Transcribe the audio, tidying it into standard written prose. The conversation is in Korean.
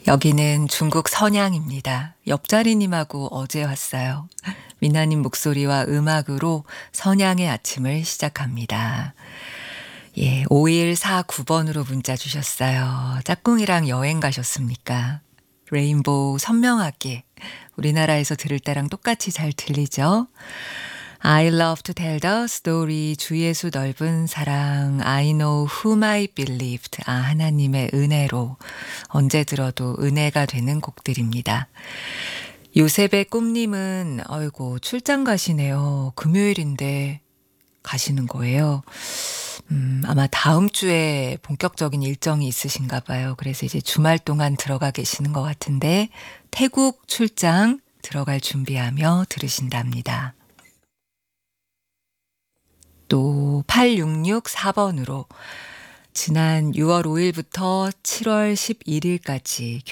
여기는 중국 선양입니다. 옆자리님하고 어제 왔어요. 미나님 목소리와 음악으로 선양의 아침을 시작합니다. 예, 5149번으로 문자 주셨어요. 짝꿍이랑 여행 가셨습니까? 레인보우 선명하게 우리나라에서 들을 때랑 똑같이 잘 들리죠? I love to tell the story. 주예수 넓은 사랑. I know whom I believed. 하나님의 은혜로. 언제 들어도 은혜가 되는 곡들입니다. 요셉의 꿈님은 아이고 출장 가시네요. 금요일인데 가시는 거예요. 아마 다음 주에 본격적인 일정이 있으신가 봐요. 그래서 이제 주말 동안 들어가 계시는 것 같은데 태국 출장 들어갈 준비하며 들으신답니다. 또 8664번으로 지난 6월 5일부터 7월 11일까지